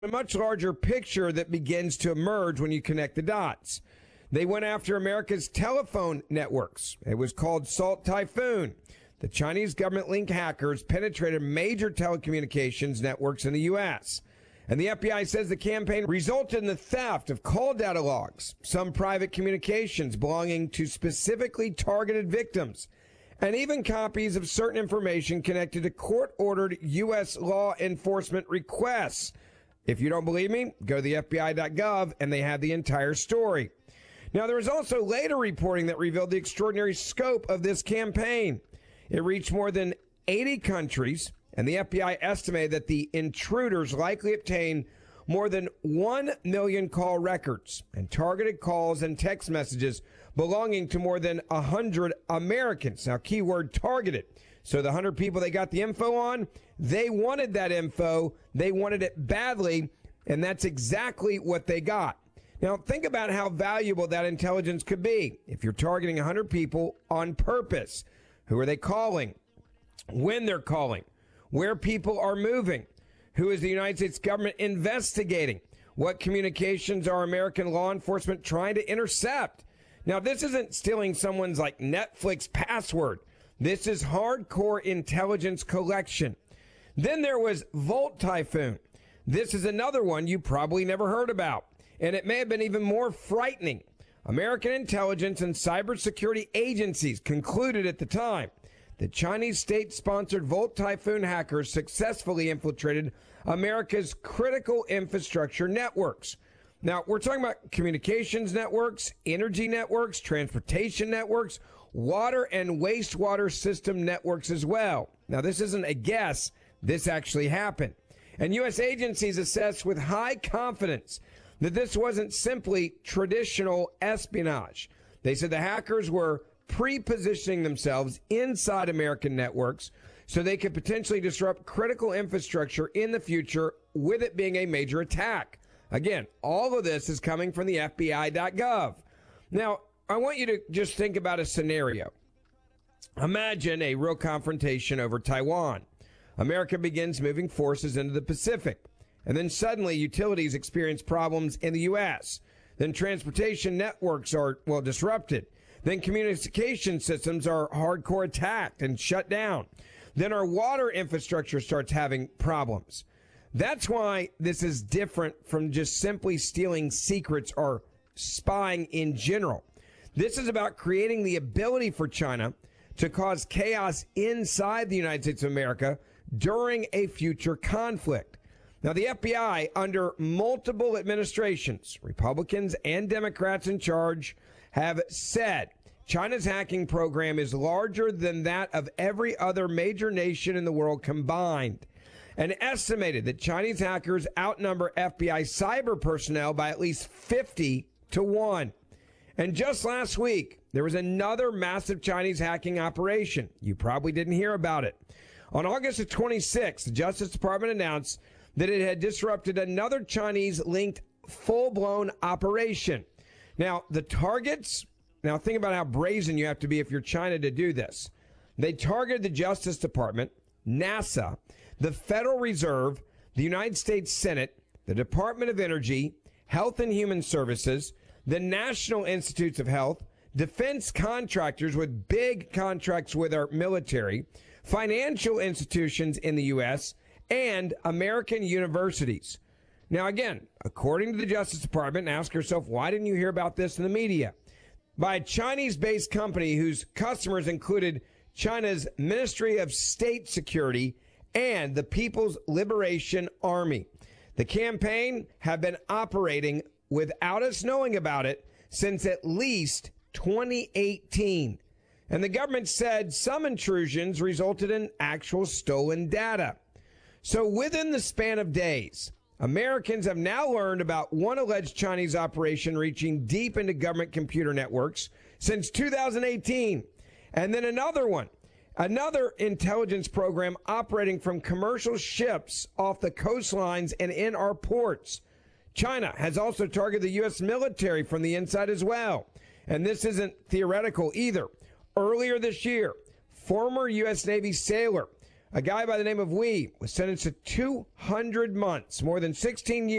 A much larger picture that begins to emerge when you connect the dots. They went after America's telephone networks. It was called Salt Typhoon. The Chinese government-linked hackers penetrated major telecommunications networks in the U.S. And the FBI says the campaign resulted in the theft of call data logs, some private communications belonging to specifically targeted victims, and even copies of certain information connected to court-ordered U.S. law enforcement requests. If you don't believe me, go to the FBI.gov and they have the entire story. Now, there was also later reporting that revealed the extraordinary scope of this campaign. It reached more than 80 countries, and the FBI estimated that the intruders likely obtained more than 1 million call records and targeted calls and text messages belonging to more than 100 Americans. Now, keyword targeted. So the 100 people they got the info on, they wanted that info. They wanted it badly, and that's exactly what they got. Now, think about how valuable that intelligence could be if you're targeting 100 people on purpose. Who are they calling? When they're calling? Where people are moving? Who is the United States government investigating? What communications are American law enforcement trying to intercept? Now, this isn't stealing someone's like Netflix password. This is hardcore intelligence collection. Then there was Volt Typhoon. This is another one you probably never heard about, and it may have been even more frightening. American intelligence and cybersecurity agencies concluded at the time that Chinese state-sponsored Volt Typhoon hackers successfully infiltrated America's critical infrastructure networks. Now, we're talking about communications networks, energy networks, transportation networks, water and wastewater system networks as well. Now, this isn't a guess. This actually happened. And U.S. agencies assessed with high confidence that this wasn't simply traditional espionage. They said the hackers were pre-positioning themselves inside American networks so they could potentially disrupt critical infrastructure in the future, with it being a major attack. Again, all of this is coming from the FBI.gov. Now, I want you to just think about a scenario. Imagine a real confrontation over Taiwan. America begins moving forces into the Pacific, and then suddenly utilities experience problems in the U.S. Then transportation networks are, disrupted. Then communication systems are hardcore attacked and shut down. Then our water infrastructure starts having problems. That's why this is different from just simply stealing secrets or spying in general. This is about creating the ability for China to cause chaos inside the United States of America during a future conflict. Now, the FBI, under multiple administrations, Republicans and Democrats in charge, have said China's hacking program is larger than that of every other major nation in the world combined, and estimated that Chinese hackers outnumber FBI cyber personnel by at least 50 to 1. And just last week, there was another massive Chinese hacking operation. You probably didn't hear about it. On August the 26th, the Justice Department announced that it had disrupted another Chinese-linked full-blown operation. Now, the targets, think about how brazen you have to be if you're China to do this. They targeted the Justice Department, NASA, the Federal Reserve, the United States Senate, the Department of Energy, Health and Human Services, the National Institutes of Health, defense contractors with big contracts with our military, financial institutions in the U.S., and American universities. Now, again, according to the Justice Department, ask yourself, why didn't you hear about this in the media? By a Chinese-based company whose customers included China's Ministry of State Security and the People's Liberation Army. The campaign had been operating without us knowing about it since at least 2018. And the government said some intrusions resulted in actual stolen data. So within the span of days, Americans have now learned about one alleged Chinese operation reaching deep into government computer networks since 2018. And then another one, another intelligence program operating from commercial ships off the coastlines and in our ports. China has also targeted the U.S. military from the inside as well. And this isn't theoretical either. Earlier this year, former U.S. Navy sailor A guy by the name of Wee was sentenced to 200 months, more than 16 years.